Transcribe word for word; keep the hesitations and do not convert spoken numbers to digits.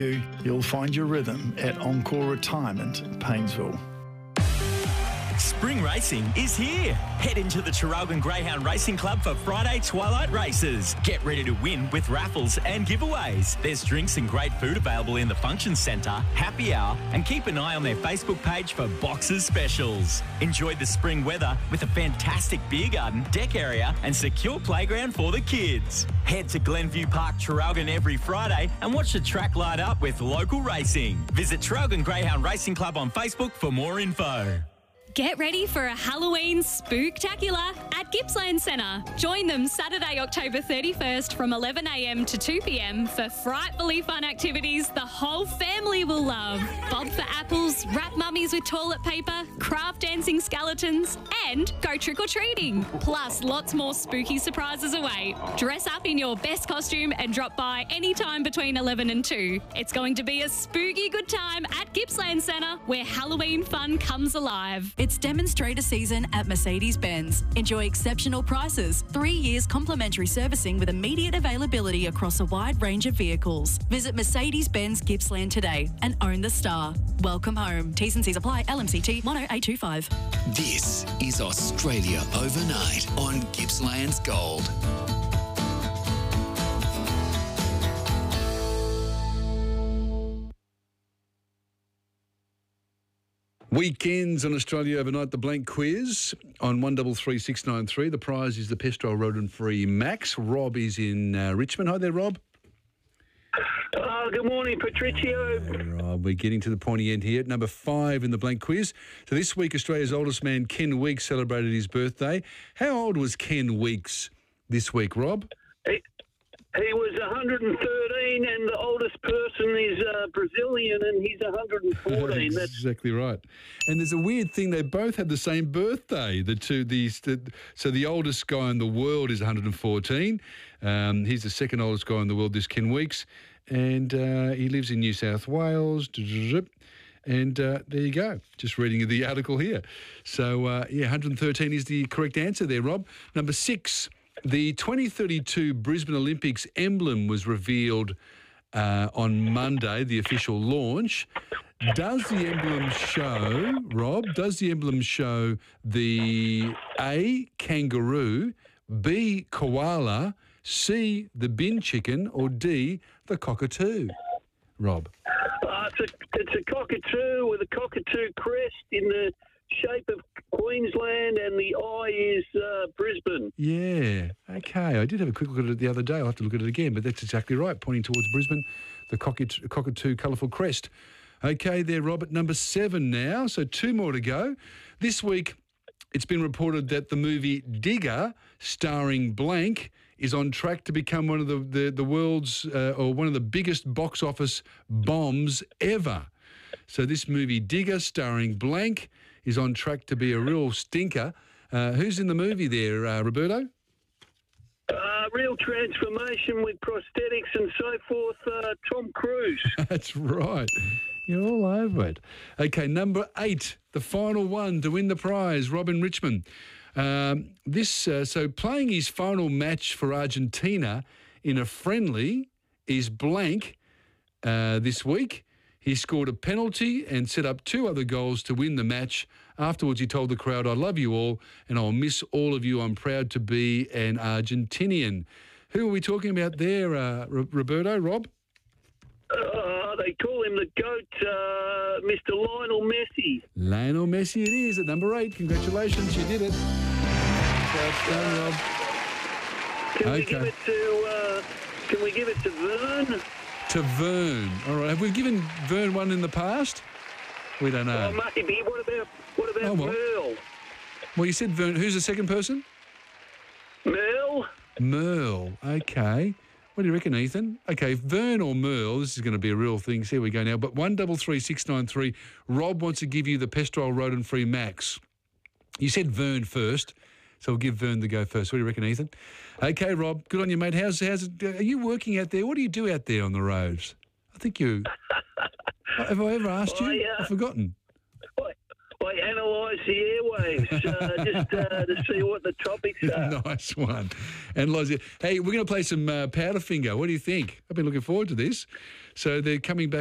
You, you'll find your rhythm at Encore Retirement, Paynesville. Spring racing is here. Head into the Traralgon Greyhound Racing Club for Friday Twilight Races. Get ready to win with raffles and giveaways. There's drinks and great food available in the function centre, happy hour, and keep an eye on their Facebook page for boxes specials. Enjoy the spring weather with a fantastic beer garden, deck area, and secure playground for the kids. Head to Glenview Park, Traralgon every Friday and watch the track light up with local racing. Visit Traralgon Greyhound Racing Club on Facebook for more info. Get ready for a Halloween spooktacular at Gippsland Centre. Join them Saturday, October thirty-first from eleven a m to two p m for frightfully fun activities the whole family will love. Bob for apples, wrap mummies with toilet paper, craft dancing skeletons, and go trick-or-treating. Plus, lots more spooky surprises await. Dress up in your best costume and drop by anytime between eleven and two. It's going to be a spooky good time at Gippsland Centre where Halloween fun comes alive. It's demonstrator season at Mercedes-Benz. Enjoy exceptional prices, three years complimentary servicing with immediate availability across a wide range of vehicles. Visit Mercedes-Benz Gippsland today and own the star. Welcome home. T's and C's apply. L M C T one oh eight two five. This is Australia Overnight on Gippsland's Gold. Weekends on Australia Overnight, the blank quiz on one three three six nine three. The prize is the Pestrol Rodent-Free Max. Rob is in uh, Richmond. Hi there, Rob. Uh, good morning, Patricio. Uh, Rob, we're getting to the pointy end here. Number five in the blank quiz. So this week, Australia's oldest man, Ken Weeks, celebrated his birthday. How old was Ken Weeks this week, Rob? He, he was one hundred thirteen, and the oldest person is uh, Brazilian, and he's one hundred fourteen. That's exactly right. And there's a weird thing; they both have the same birthday. The two, these, the, so the oldest guy in the world is one hundred fourteen. Um, he's the second oldest guy in the world. This Ken Weeks, and uh, he lives in New South Wales. And uh, there you go. Just reading the article here. So uh, yeah, one hundred thirteen is the correct answer there, Rob. Number six. The twenty thirty-two Brisbane Olympics emblem was revealed uh, on Monday, the official launch. Does the emblem show, Rob, does the emblem show the A, kangaroo, B, koala, C, the bin chicken, or D, the cockatoo? Rob. Uh, it's, a, it's a cockatoo with a cockatoo crest in the shape of Queensland, and the eye is uh, Brisbane. Yeah, okay. I did have a quick look at it the other day. I'll have to look at it again, but that's exactly right, pointing towards Brisbane, the cockatoo, cockatoo colourful crest. Okay, there, Robert, number seven now, so two more to go. This week, it's been reported that the movie Digger, starring blank, is on track to become one of the, the, the world's, uh, or one of the biggest box office bombs ever. So this movie Digger, starring blank, is on track to be a real stinker. Uh, who's in the movie there, uh, Roberto? Uh, real transformation with prosthetics and so forth, uh, Tom Cruise. That's right. You're all over it. Okay, number eight, the final one to win the prize, Robin Richmond. Um, this uh, so playing his final match for Argentina in a friendly is blank uh, this week. He scored a penalty and set up two other goals to win the match. Afterwards, he told the crowd, "I love you all and I'll miss all of you. I'm proud to be an Argentinian." Who are we talking about there, uh, R- Roberto, Rob? Uh, they call him the GOAT, uh, Mister Lionel Messi. Lionel Messi it is at number eight. Congratulations, you did it. Well done, Rob. Can okay. we give it to, uh, can we give it to Vern? To Vern. All right. Have we given Vern one in the past? We don't know. Oh, maybe. What about what about oh, well. Merle? Well, you said Vern. Who's the second person? Merle. Merle. Okay. What do you reckon, Ethan? Okay, Vern or Merle. This is going to be a real thing. So here we go now. But one double three six nine three. Rob wants to give you the Pestrol Rodent-Free Max. You said Vern first. So we'll give Vern the go first. What do you reckon, Ethan? Okay, Rob, good on you, mate. How's, how's it? Are you working out there? What do you do out there on the roads? I think you... Have I ever asked you? I, uh, I've forgotten. I, I I analyse the airwaves uh, just uh, to see what the topics are. Nice one. And Loz, hey, we're going to play some uh, Powderfinger. What do you think? I've been looking forward to this. So they're coming back.